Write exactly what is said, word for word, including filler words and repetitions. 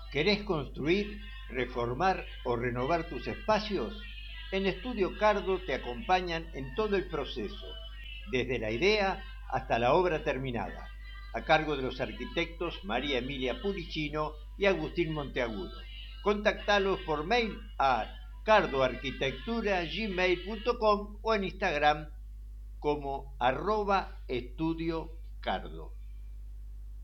¿Querés construir, reformar o renovar tus espacios? En Estudio Cardo te acompañan en todo el proceso, desde la idea hasta la obra terminada, a cargo de los arquitectos María Emilia Pulicino y Agustín Monteagudo. Contactalos por mail a cardoarquitectura arroba gmail punto com o en Instagram como arroba estudio cardo.